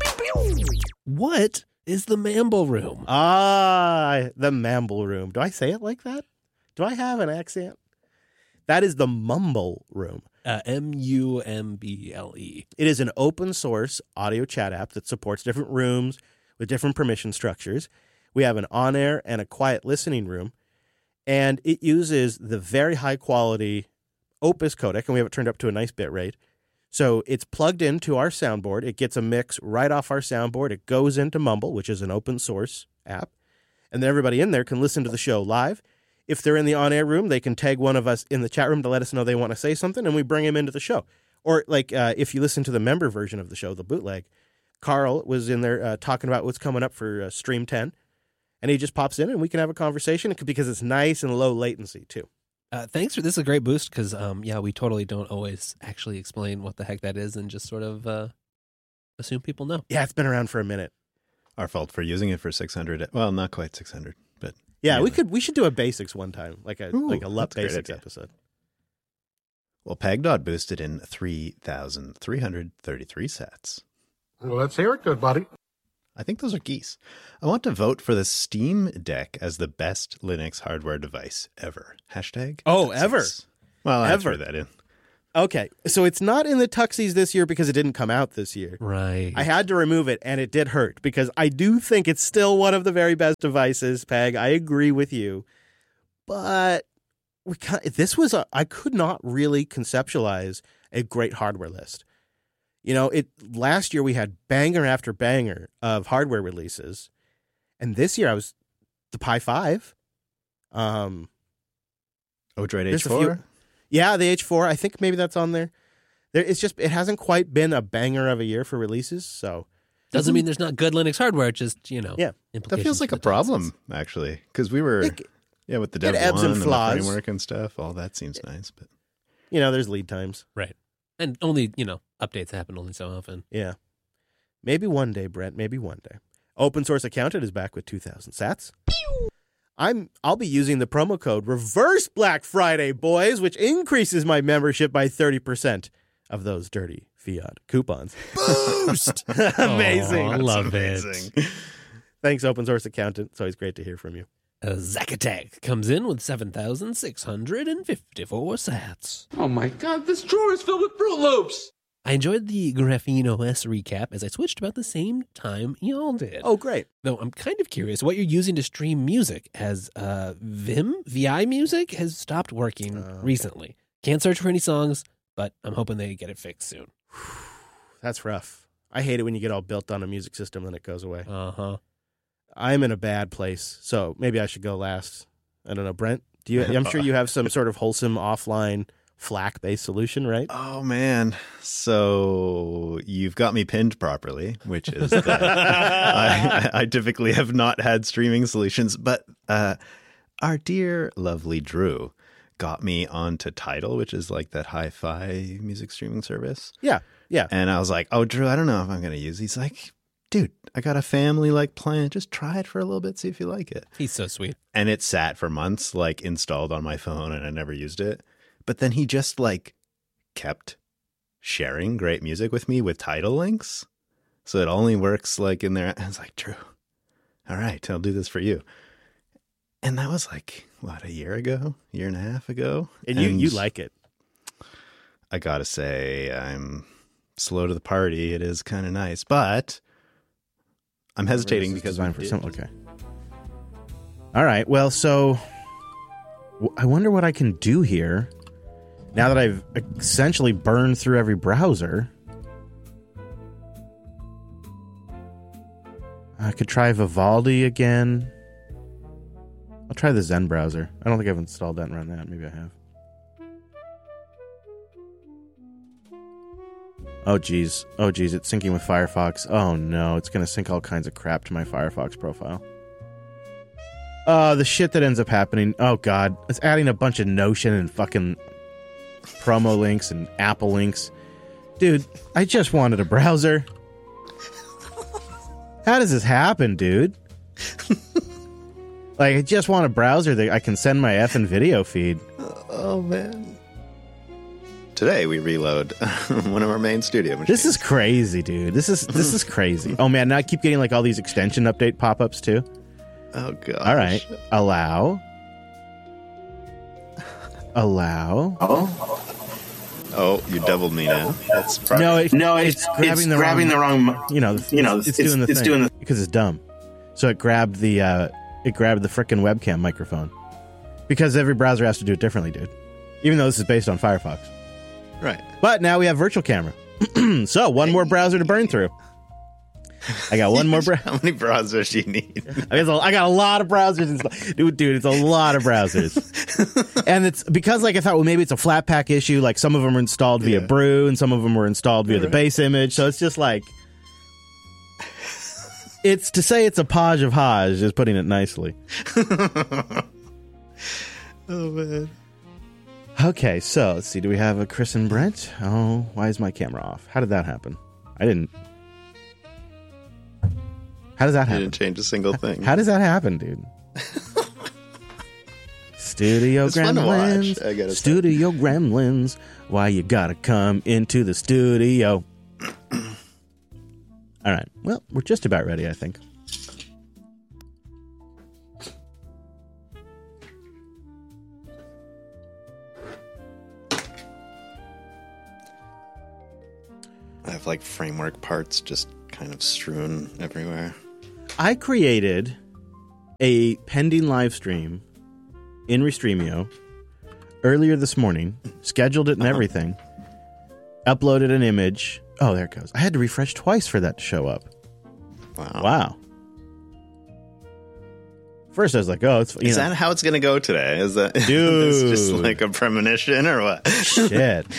What is the Mamble Room? Ah, the Mamble Room. Do I say it like that? Do I have an accent? That is the Mumble Room. Uh, M U M B L E. It is an open source audio chat app that supports different rooms with different permission structures. We have an on-air and a quiet listening room, and it uses the very high quality Opus codec, and we have it turned up to a nice bit rate. So it's plugged into our soundboard. It gets a mix right off our soundboard. It goes into Mumble, which is an open source app, and then everybody in there can listen to the show live. If they're in the on-air room, they can tag one of us in the chat room to let us know they want to say something, and we bring him into the show. Or like uh, if you listen to the member version of the show, the bootleg, Carl was in there uh, talking about what's coming up for uh, Stream ten, and he just pops in, and we can have a conversation because it's nice and low latency, too. Uh, thanks for this is a great boost because um yeah we totally don't always actually explain what the heck that is and just sort of uh, assume people know. Yeah, it's been around for a minute. Our fault for using it for six hundred. Well, not quite six hundred, but Yeah, we nearly. could we should do a basics one time, like a Ooh, like a L U P that's a great basics idea. episode. Well, Pagdot boosted in three thousand three hundred thirty-three sats. Well, let's hear it, good buddy. I think those are geese. I want to vote for the Steam Deck as the best Linux hardware device ever. Hashtag. Oh, Tuxies. ever. Well, I Ever. threw that in. Okay, so it's not in the Tuxies this year because it didn't come out this year. Right. I had to remove it, and it did hurt because I do think it's still one of the very best devices, Peg. I agree with you. But we ca- this was a, I could not really conceptualize a great hardware list. You know, it last year we had banger after banger of hardware releases, and this year I was the Pi five. Um, Odroid H There's a four. few- yeah, the H four. I think maybe that's on there. There, it's just it hasn't quite been a banger of a year for releases, so Doesn't mean there's not good Linux hardware. It's just, you know, Yeah. That implications feels like for a the problem, actually, because we were, It- yeah, with the it Dev ebbs one and and, the flaws. framework and stuff. All that seems nice, but you know, there's lead times. Right. And only, you know, updates happen only so often. Yeah, maybe one day, Brent. Maybe one day. Open Source Accountant is back with two thousand sats. I'm. I'll be using the promo code Reverse Black Friday, boys, which increases my membership by thirty percent of those dirty fiat coupons. Boost! Amazing. Aw, I love amazing. it. Thanks, Open Source Accountant. It's always great to hear from you. Uh, Zacatec comes in with seven thousand six hundred fifty-four sats. Oh my god, this drawer is filled with Fruit Loops! I enjoyed the Graphene O S recap as I switched about the same time y'all did. Oh, great. Though I'm kind of curious what you're using to stream music, as uh, Vim, V I Music, has stopped working Oh. recently. Can't search for any songs, but I'm hoping they get it fixed soon. That's rough. I hate it when you get all built on a music system and it goes away. Uh-huh. I'm in a bad place, so maybe I should go last. I don't know, Brent. Do you? I'm sure you have some sort of wholesome offline FLAC-based solution, right? Oh man, so you've got me pinned properly, which is that I, I typically have not had streaming solutions, but uh, our dear lovely Drew got me onto Tidal, which is like that hi-fi music streaming service. Yeah, yeah. And I was like, "Oh, Drew, I don't know if I'm going to use." He's like, "Dude, I got a family like plan. Just try it for a little bit, see if you like it." He's so sweet. And it sat for months, like installed on my phone, and I never used it. But then he just like kept sharing great music with me with Tidal links. So it only works like in there. I was like, Drew, all right, I'll do this for you. And that was like, what, a year ago, year and a half ago? And you, you like it. I got to say, I'm slow to the party. It is kind of nice, but I'm hesitating This is because designed we for did- some. Okay. All right. Well, so w- I wonder what I can do here now that I've essentially burned through every browser. I could try Vivaldi again. I'll try the Zen browser. I don't think I've installed that and run that. Maybe I have. Oh, geez. Oh, geez. It's syncing with Firefox. Oh, no. It's going to sync all kinds of crap to my Firefox profile. Oh, the shit that ends up happening. Oh, God. It's adding a bunch of Notion and fucking promo links and Apple links. Dude, I just wanted a browser. How does this happen, dude? Like, I just want a browser that I can send my effing video feed. Oh, man. Today we reload one of our main studio machines. This is crazy, dude. This is this is crazy. Oh man, now I keep getting like all these extension update pop-ups too. Oh god. All right. Allow. Allow. Oh. Oh, you doubled me now. That's probably No, it, No, it's, it's, grabbing, it's the, grabbing wrong, the wrong. You know, You know, it's, it's- doing the it's thing doing the- because it's dumb. So it grabbed the uh, it grabbed the frickin' webcam microphone because every browser has to do it differently, dude. Even though this is based on Firefox. right. But now we have virtual camera. So one more browser to burn through. I got one more browser. How many browsers do you need? I got a- I got a lot of browsers installed. Dude, dude, it's a lot of browsers. And it's because, like, I thought, well, maybe it's a Flatpak issue. Like, some of them are installed via Yeah. Brew, and some of them were installed via the Right. base image. So it's just like, it's to say it's a Podge of Hodge, is putting it nicely. Oh man. Okay, so let's see. Do we have a Chris and Brent? Oh, why is my camera off? How did that happen? I didn't. How does that I happen? didn't change a single thing. How does that happen, dude? Studio It's fun to Gremlins. watch, I gotta say. Studio Gremlins. Why you gotta come into the studio? All right. Well, we're just about ready, I think. I have like framework parts just kind of strewn everywhere. I created a pending live stream in Restreamio earlier this morning, scheduled it and Uh-huh. everything, uploaded an image. Oh, there it goes. I had to refresh twice for that to show up. Wow. Wow. First, I was like, oh, it's you Is know, that how it's going to go today? Is that Dude. is this just like a premonition or what? shit.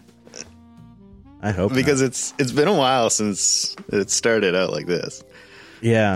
I hope Because not. it's it's been a while since it started out like this. Yeah.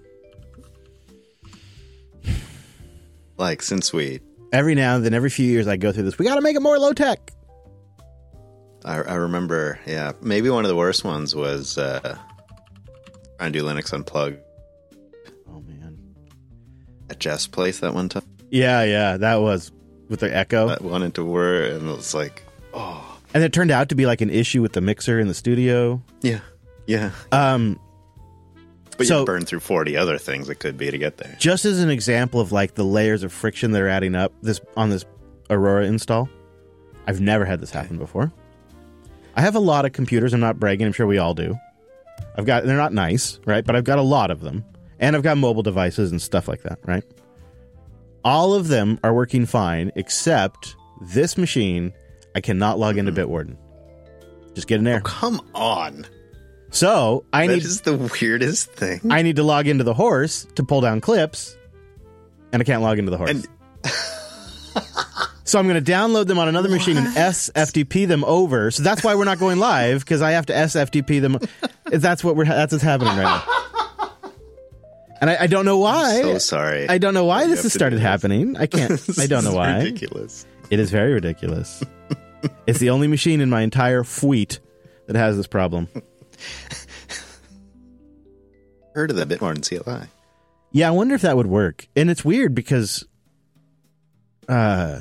Like since we, Every now and then, every few years, I go through this. We got to make it more low tech. I, I remember, yeah, maybe one of the worst ones was uh, trying to do Linux Unplugged Oh, man. at Jeff's place that one time. Yeah, yeah. That was with the echo. That wanted to work, and it was like, oh, And it turned out to be like an issue with the mixer in the studio. yeah, yeah. Um, But so- you burn through forty other things it could be to get there. just as an example of like the layers of friction that are adding up this on this Aurora install, I've never had this happen before. I have a lot of computers. I'm not bragging. I'm sure we all do. I've got, they're not nice, right? But I've got a lot of them. And I've got mobile devices and stuff like that, right? All of them are working fine, except this machine, I cannot log into Bitwarden. Just get an error. Come on. So I That need is the weirdest thing. I need to log into the horse to pull down clips, and I can't log into the horse. And So I'm going to download them on another machine and S F T P them over. So that's why we're not going live, because I have to S F T P them. That's what we're. That's what's happening right now. And I, I don't know why. so sorry. I don't know why You this have has to started do this. happening. I can't. I don't know This is why. Ridiculous. It is very ridiculous. It's the only machine in my entire fleet that has this problem. Heard of that bit more than C L I. Yeah, I wonder if that would work. And it's weird because uh,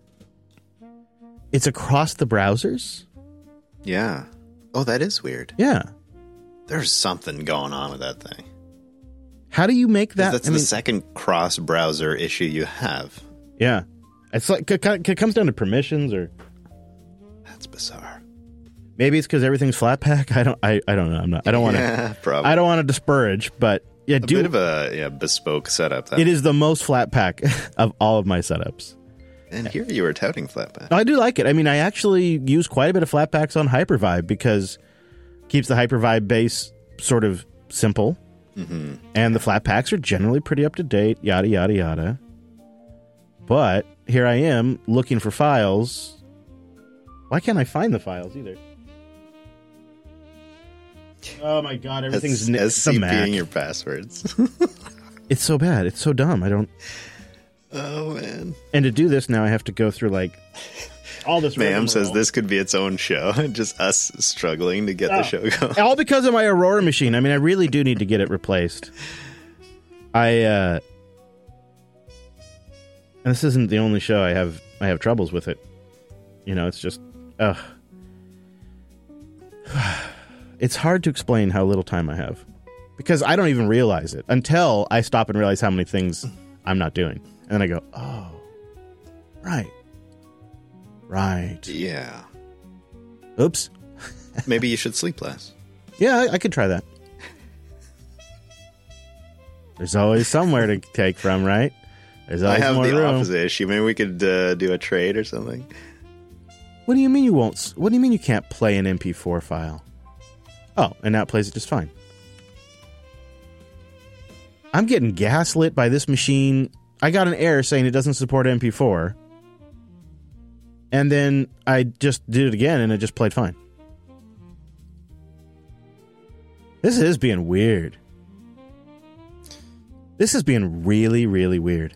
it's across the browsers. Yeah. Oh, that is weird. Yeah. There's something going on with that thing. How do you make that? That's I the mean, second cross-browser issue you have. yeah. It's like it kind of- it comes down to permissions, or That's bizarre. maybe it's because everything's Flatpak. I don't. I, I don't know. I'm not. I don't want to. Yeah, probably. I don't want to disparage, but yeah, a do. bit of a yeah, bespoke setup. That. It is the most Flatpak of all of my setups. And here you were touting Flatpak. I do like it. I mean, I actually use quite a bit of Flatpaks on Hypervibe because it keeps the Hypervibe base sort of simple. Mm-hmm. And the Flatpaks are generally pretty up to date, yada, yada, yada. But here I am looking for files. Why can't I find the files either? Oh my god, everything's ni- it's the Mac. SCPing your passwords. It's so bad. It's so dumb. I don't. Oh, man. And to do this now, I have to go through like all this. Ma'am says rigmarole. this could be its own show. Just us struggling to get Oh. the show going. All because of my Aurora machine. I mean, I really do need to get it replaced. I uh and this isn't the only show I have I have troubles with it. You know, it's just ugh. It's hard to explain how little time I have. Because I don't even realize it until I stop and realize how many things I'm not doing. And then I go, "Oh. Right. Right. Yeah. Oops. Maybe you should sleep less. Yeah, I, I could try that. There's always somewhere to take from, right? There's I always have more the room. opposite issue. Maybe we could uh, do a trade or something. What do you mean you won't? s- What do you mean you can't play an M P four file? Oh, and now it plays it just fine. I'm getting gaslit by this machine. I got an error saying it doesn't support M P four. And then I just did it again and it just played fine. This is being weird. This is being really, really weird.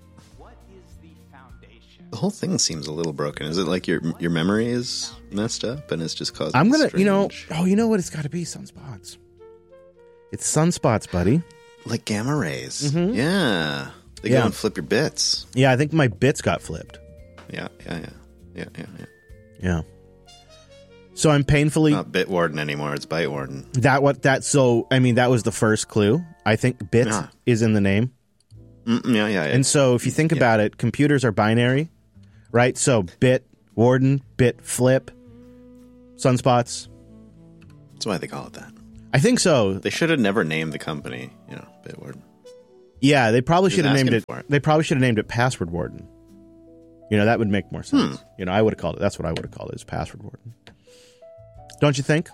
The whole thing seems a little broken. Is it like your your memory is messed up and it's just causing I'm gonna, you know, strange- oh, you know what? It's got to be sunspots. It's sunspots, buddy. like gamma rays. Mhm. Yeah. They Yeah. go and flip your bits. Yeah, I think my bits got flipped. Yeah, yeah, yeah. Yeah, yeah, yeah. Yeah. So I'm painfully Not Bitwarden anymore. It's Bytewarden. that what that. So I mean, that was the first clue. I think bit Yeah. is in the name, Mm, yeah, yeah. and so if you think Yeah. about it, computers are binary, right? So bit warden, bit flip, sunspots. That's why they call it that. I think so. They should have never named the company, you know, Bitwarden. Yeah, they probably Who's should have named asking it, for it? They probably should have named it Password Warden. You know, that would make more sense. Hmm. You know, I would have called it. That's what I would have called it. Is Password Warden. Don't you think?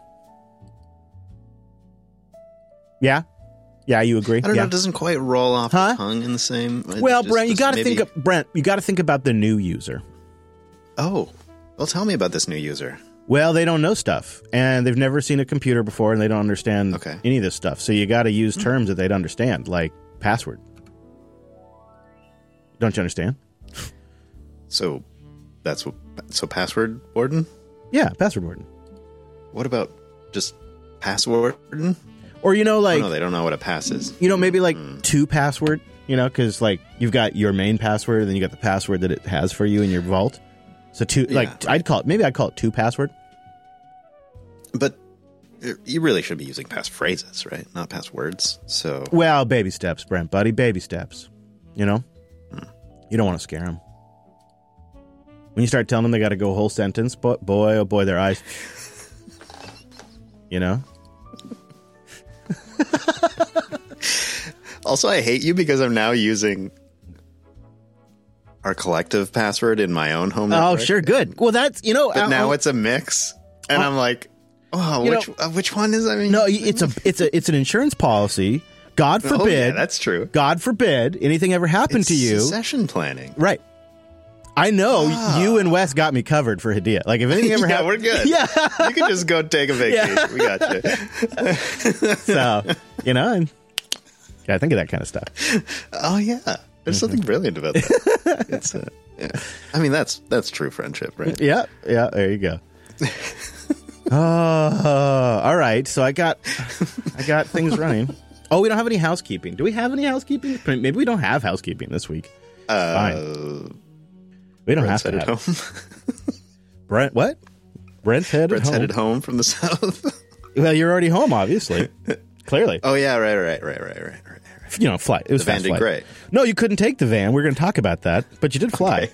Yeah, yeah, you agree? I don't yeah. know. It doesn't quite roll off Huh? the tongue in the same. it Well, just Brent, you doesn't- got to maybe- think. Of, Brent, you got to think about the new user. Oh, well, tell me about this new user. Well, they don't know stuff, and they've never seen a computer before, and they don't understand Okay. any of this stuff. So you got to use terms that they'd understand, like password. Don't you understand? So that's what. So password warden. Yeah, password warden. What about just password? Or you know, like oh, no, they don't know what a pass is. you know, maybe like Hmm. two password. You know, because like you've got your main password, and then you got the password that it has for you in your vault. So two, Yeah, like right. I'd call it. Maybe I'd call it two password. But you really should be using passphrases, right? Not passwords. So Well, baby steps, Brent, buddy, baby steps. You know, Hmm. you don't want to scare them. When you start telling them they got to go a whole sentence, boy, boy, oh boy, their eyes. You know. also, I hate you because I'm now using our collective password in my own home. Oh, network. sure, good. Well, that's you know. But uh, now uh, it's a mix, and I'm like, oh, You which know- uh, which one is? I mean, no, it's a it's a it's an insurance policy. God Oh, forbid. yeah, that's true. God forbid anything ever happened It's to you. succession planning. Right. I know Ah. you and Wes got me covered for Hadia. Like if anything ever yeah, happened, we're good. Yeah. You can just go take a vacation. Yeah. We got you. So you know, and gotta think of that kind of stuff. Oh yeah, there's Mm-hmm. something brilliant about that. It's, uh, yeah. I mean, that's that's true friendship, right? Yeah, yeah. There you go. Oh, all right. So I got, I got things running. Oh, we don't have any housekeeping. Do we have any housekeeping? Maybe we don't have housekeeping this week. Uh, Fine. We don't Brent's have to headed have it. home. Brent, what? Brent's headed Brent's home. headed home from the south. Well, you're already home, obviously. Clearly. Oh yeah, right, right, right, right, right, right. right. You know, flight. It was The van fast did flight. great. No, you couldn't take the van. We're going to talk about that, but you did fly.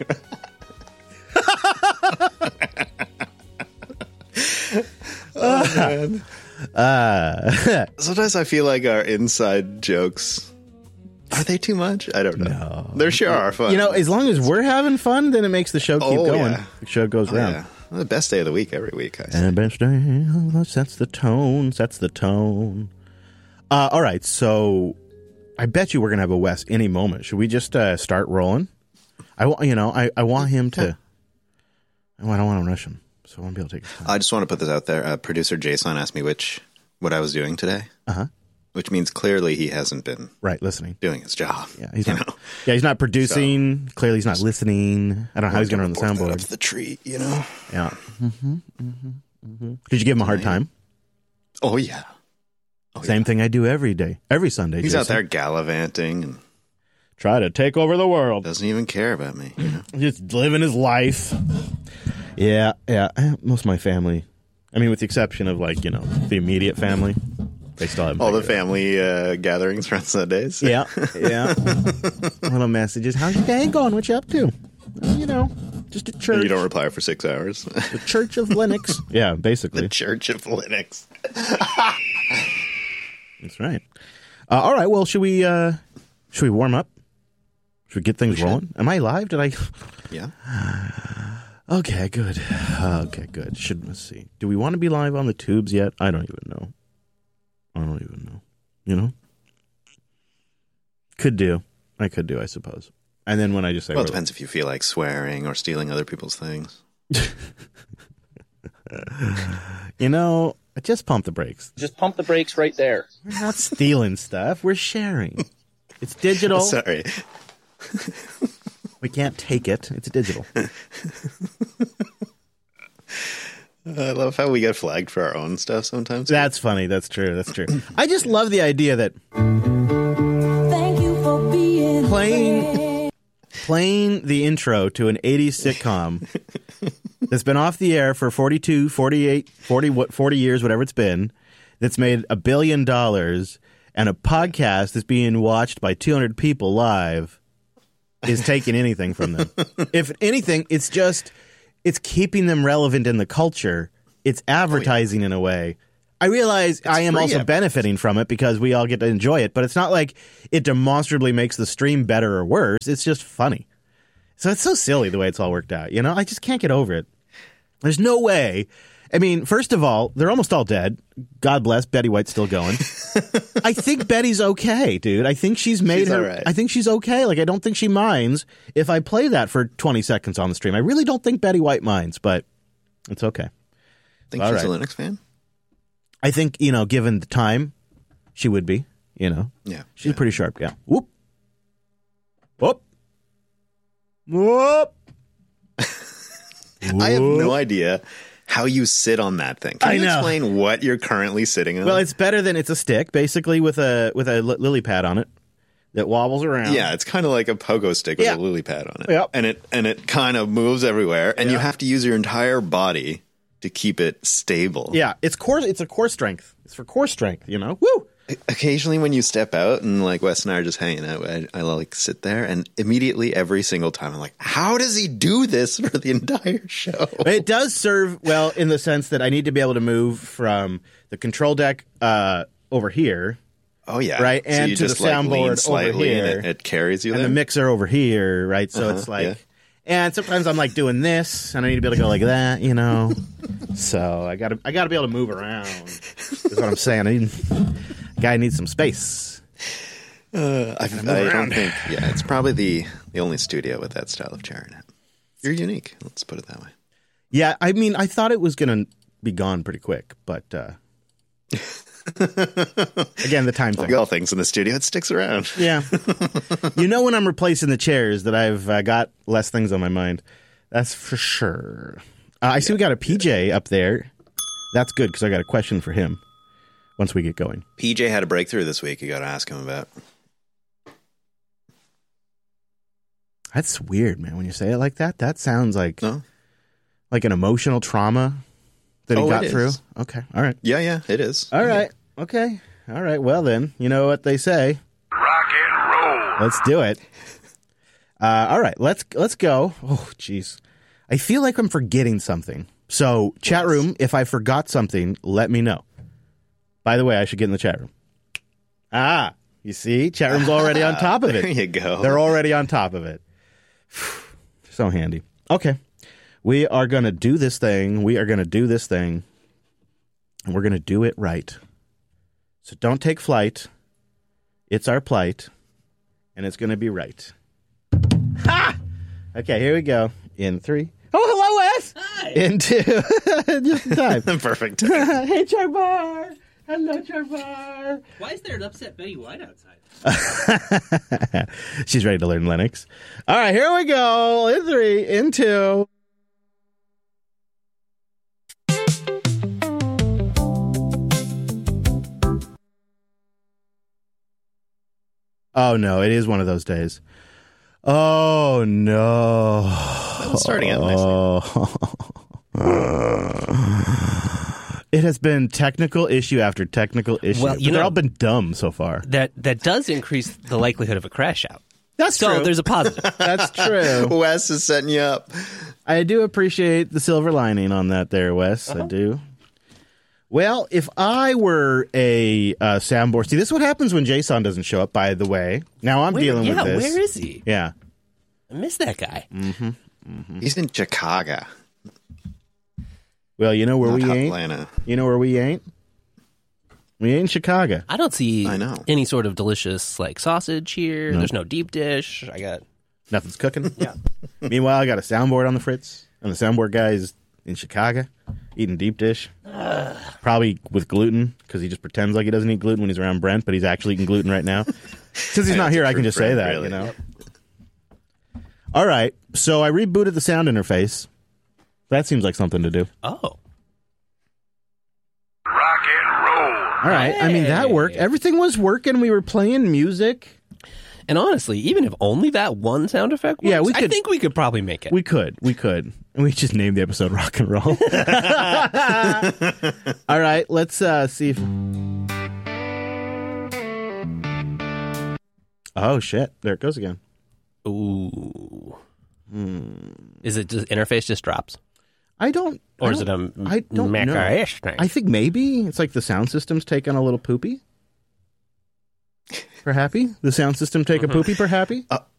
Oh, man. Uh, Sometimes I feel like our inside jokes are they too much? I don't know. No. They sure are fun. you know, as long as we're having fun, then it makes the show keep Oh, going. yeah. The show goes Oh, round. yeah. Well, the best day of the week every week. I say. And best day, sets the tone, sets the tone. Uh, all right, so I bet you we're gonna have a Wes any moment. Should we just uh, start rolling? I want, you know, I, I want him to. I don't want to rush him, so I want to be able to take his time. I just want to put this out there. Uh, Producer Jason asked me which what I was doing today, Uh huh. which means clearly he hasn't been Right, listening. doing his job. Yeah, he's you not. know? Yeah, he's not producing. Clearly, he's not listening. I don't know how he's gonna run the Report that up soundboard. to the tree, you know. Yeah. Mm-hmm, mm-hmm, mm-hmm. Did you give him a hard time? Oh yeah. Oh, Same yeah. thing I do every day, every Sunday. He's out Jason. there gallivanting and Try to take over the world. doesn't even care about me. You know? Just living his life. Yeah, yeah. Most of my family, I mean, with the exception of like, you know, the immediate family, they still have All the family uh, gatherings on Sundays. Yeah, yeah. Little messages. How's your day going? What you up to? Well, you know, just a And church. you don't reply for six hours. The Church of Linux. Yeah, basically. The Church of Linux. That's right. Uh, all right. Well, should we? Uh, should we warm up? Should we get things We should. rolling? Am I live? Did I? Yeah. Okay, good. Okay, good. Should let's see. Do we want to be live on the tubes yet? I don't even know. I don't even know. You know? Could do. I could do, I suppose. And then when I just say Well, it we're- depends if you feel like swearing or stealing other people's things. you know, just pump the brakes. Just pump the brakes right there. We're not stealing stuff. We're sharing. It's digital. Sorry. We can't take it. It's digital. I love how we get flagged for our own stuff sometimes. That's funny. That's true. That's true. I just love the idea that Thank you for being playing playing the intro to an eighties sitcom that's been off the air for forty-two, forty-eight, forty, what, forty years, whatever it's been, that's made a billion dollars, and a podcast that's being watched by two hundred people live is taking anything from them. If anything, it's just, it's keeping them relevant in the culture. It's advertising oh, yeah. in a way. I realize it's I am also benefiting from it because we all get to enjoy it, but it's not like it demonstrably makes the stream better or worse. It's just funny. So it's so silly the way it's all worked out. You know, I just can't get over it. There's no way. I mean, first of all, they're almost all dead. God bless. Betty White's still going. I think Betty's okay, dude. I think she's made she's her. All right. I think she's okay. Like, I don't think she minds if I play that for twenty seconds on the stream. I really don't think Betty White minds, but it's okay. Think all she's right. a Linux fan? I think, you know, given the time, she would be, you know. Yeah. She's yeah. pretty sharp, yeah. Whoop. Whoop. Whoop. I have no idea how you sit on that thing. Can I you know. explain what you're currently sitting on? Well, it's better than it's a stick, basically, with a with a li- lily pad on it that wobbles around. Yeah, it's kind of like a pogo stick with Yeah. a lily pad on it. Yep. And it and it kind of moves everywhere, and you Yeah. have to use your entire body to keep it stable. Yeah, it's core. It's a core strength. It's for core strength, you know? Woo! Occasionally when you step out and like Wes and I are just hanging out, I, I like sit there and immediately every single time I'm like, how does he do this for the entire show? It does serve well in the sense that I need to be able to move from the control deck uh, over here. Oh, yeah. Right, So and you to just, the like, soundboard lean over slightly here. and it, it carries you and there. the mixer over here, right? So Uh-huh, it's like, yeah. and sometimes I'm like doing this, and I need to be able to go like that, you know. So I got to, I got to be able to move around. Is what I'm saying. I need, guy needs some space. Uh, I, I don't think. Yeah, it's probably the the only studio with that style of chair in it. You're unique. Let's put it that way. Yeah, I mean, I thought it was going to be gone pretty quick, but uh, again, the time thing. Like all things in the studio, it sticks around. Yeah. You know when I'm replacing the chairs that I've uh, got less things on my mind. That's for sure. Uh, I see we got a P J up there. That's good because I got a question for him once we get going. P J had a breakthrough this week. You got to ask him about. That's weird, man. When you say it like that, that sounds like No? like an emotional trauma that he Oh, got it through. is. Okay. All right. Yeah, yeah, it is. All right. Okay. All right. Well, then, you know what they say. Rock and roll. Let's do it. Uh, all right, let's let's go. Oh, jeez, I feel like I'm forgetting something. So, chat room, if I forgot something, let me know. By the way, I should get in the chat room. Ah, you see, chat room's already on top of it. There you go. They're already on top of it. So handy. Okay, we are gonna do this thing. We are gonna do this thing, and we're gonna do it right. So don't take flight. It's our plight, and it's gonna be right. Ha! Okay, here we go. In three. Oh, hello, Wes! Hi! In two. Just in time. Perfect. Hey, Charbar! Hello, Charbar! Why is there an upset Betty White outside? She's ready to learn Linux. All right, here we go. In three, in two. Oh, no, it is one of those days. Oh, no. It's starting out nicely. It has been technical issue after technical issue. Well, But you they're know- all been dumb so far. That that does increase the likelihood of a crash out. That's So true. there's a positive. That's true. Wes is setting you up. I do appreciate the silver lining on that there, Wes. Uh-huh. I do. Well, if I were a uh, soundboard... See, this is what happens when Jason doesn't show up, by the way. Now I'm Where- dealing yeah, with this. where is he? Yeah. I miss that guy. He's in Chicago, Well, you know where not we ain't? Atlanta. You know where we ain't? We ain't in Chicago. I don't see I know. any sort of delicious like sausage here. No. There's no deep dish. I got Nothing's cooking. Yeah. Meanwhile, I got a soundboard on the fritz, and the soundboard guy is in Chicago eating deep dish. Probably with gluten, because he just pretends like he doesn't eat gluten when he's around Brent, but he's actually eating gluten right now. Since he's not That's here, a I can true just say friend, that, really. you know? All right. So I rebooted the sound interface. That seems like something to do. oh. Rock and roll. All right. I mean, that Hey. worked. Everything was working. We were playing music. And honestly, even if only that one sound effect works, Yeah, we I could- think we could probably make it. We could. We could. And we just named the episode Rock and Roll. All right, let's uh, see if... Oh, shit. There it goes again. Ooh. Hmm. Is it just interface just drops? I don't... Or I is it don't- a I don't know. Mac-ish thing? I think maybe it's like the sound system's taking a little poopy. For Happy? The sound system take a poopy for Happy? Uh,